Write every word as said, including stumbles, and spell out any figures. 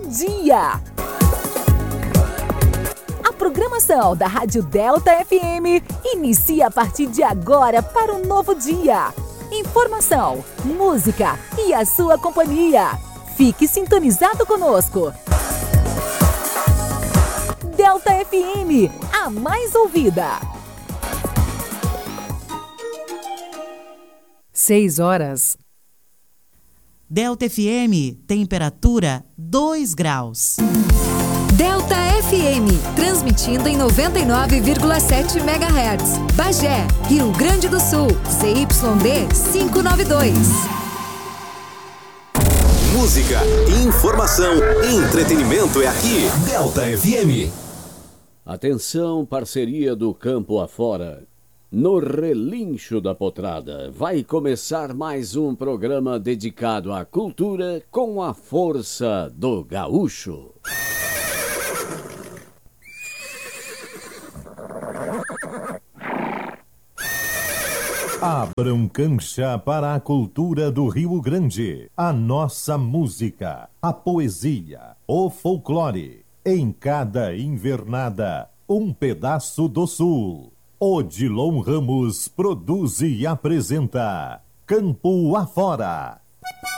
dia. A programação da Rádio Delta F M inicia a partir de agora para um novo dia. Informação, música e a sua companhia. Fique sintonizado conosco. Delta F M, a mais ouvida. Seis horas. Delta F M, temperatura dois graus. Delta F M, transmitindo em noventa e nove vírgula sete megahertz. Bagé, Rio Grande do Sul, Z Y D quinhentos e noventa e dois. Música, informação, entretenimento é aqui. Delta F M. Atenção, parceria do campo afora. No Relincho da Potrada, vai começar mais um programa dedicado à cultura com a força do gaúcho. Abram cancha para a cultura do Rio Grande, a nossa música, a poesia, o folclore. Em cada invernada, um pedaço do sul. Odilon Ramos produz e apresenta Campo Afora.